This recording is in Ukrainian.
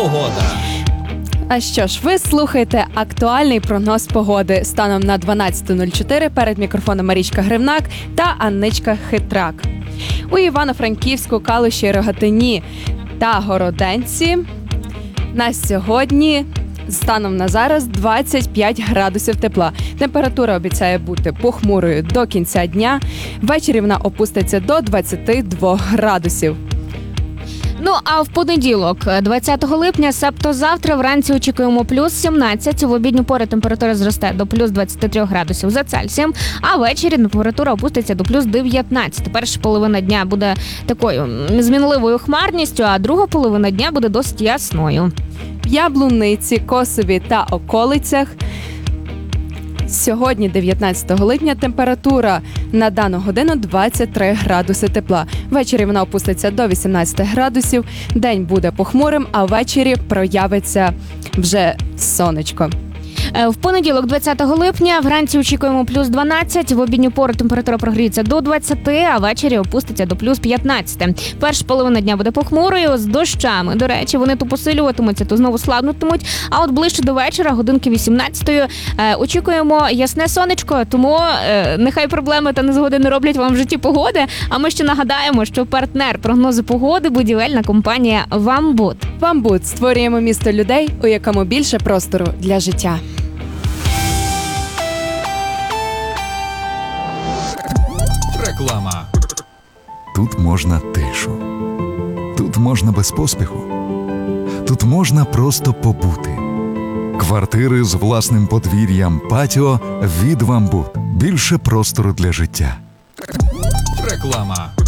погода. А що ж, ви слухаєте актуальний прогноз погоди станом на 12:04. Перед мікрофоном Марічка Гривнак та Анничка Хитрак. У Івано-Франківську, Калуші, Рогатині та Городенці на сьогодні станом на зараз 25 градусів тепла. Температура обіцяє бути похмурою до кінця дня. Ввечері вона опуститься до 22 градусів. Ну, а в понеділок, 20 липня, себто завтра, вранці очікуємо плюс 17, в обідню пору температура зросте до плюс 23 градусів за Цельсієм, а ввечері температура опуститься до плюс 19. Перша половина дня буде такою змінливою хмарністю, а друга половина дня буде досить ясною. В Яблуниці, Косові та околицях сьогодні, 19 липня, температура на дану годину 23 градуси тепла. Ввечері вона опуститься до 18 градусів, день буде похмурим, а ввечері проявиться вже сонечко. В понеділок, 20 липня, вранці очікуємо плюс 12, в обідню пору температура прогріється до 20, а ввечері опуститься до плюс 15. Перша половина дня буде похмурою, з дощами. До речі, вони то посилюватимуться, то знову слабнутимуть. А от ближче до вечора, годинки 18-ї, очікуємо ясне сонечко, тому нехай проблеми та незгоди не роблять вам в житті погоди. А ми ще нагадаємо, що партнер прогнозу погоди – будівельна компанія «Вамбут». «Вамбут» – створюємо місто людей, у якому більше простору для життя. Реклама. Тут можна тишу. Тут можна без поспіху. Тут можна просто побути. Квартири з власним подвір'ям, патіо від «Вамбут». Більше простору для життя. Реклама.